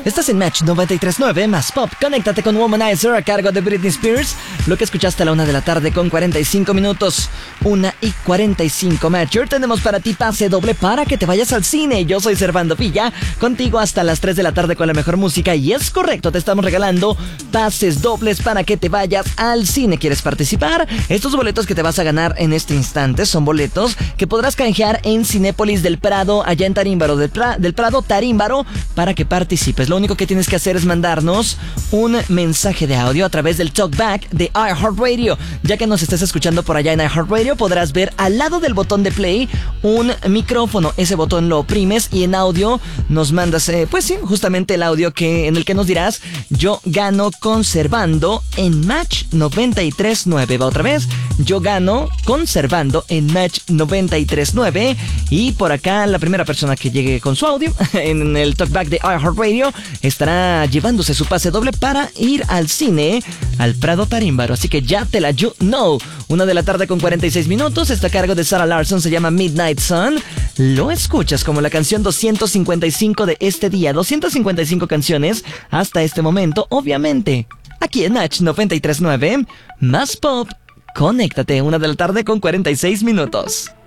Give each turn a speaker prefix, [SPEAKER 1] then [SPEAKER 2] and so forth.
[SPEAKER 1] Estás en Match 93.9 más Pop. Conéctate con Womanizer a cargo de Britney Spears. Lo que escuchaste a la 1 de la tarde con 45 minutos. 1:45 Match. Tenemos para ti pase doble para que te vayas al cine. Yo soy Servando Villa, contigo hasta las 3 de la tarde con la mejor música. Y es correcto, te estamos regalando pases dobles para que te vayas al cine. ¿Quieres participar? Estos boletos que te vas a ganar en este instante son boletos que podrás canjear en Cinépolis del Prado, allá en Tarímbaro, del Prado Tarímbaro, para que participes. Lo único que tienes que hacer es mandarnos un mensaje de audio a través del TalkBack de iHeartRadio. Ya que nos estés escuchando por allá en iHeartRadio, podrás ver al lado del botón de play un micrófono. Ese botón lo oprimes y en audio nos mandas, pues sí, justamente el audio en el que nos dirás: yo gano conservando en Match 93.9. Va otra vez: yo gano conservando en Match 93.9. Y por acá la primera persona que llegue con su audio en el TalkBack de iHeartRadio estará llevándose su pase doble para ir al cine al Prado Tarímbaro. Así que ya te la you know. 1 de la tarde con 46 minutos. Está a cargo de Sarah Larson, se llama Midnight Sun. Lo escuchas como la canción 255 de este día. 255 canciones hasta este momento, obviamente. Aquí en Match 93.9 más Pop. Conéctate, 1 de la tarde con 46 minutos.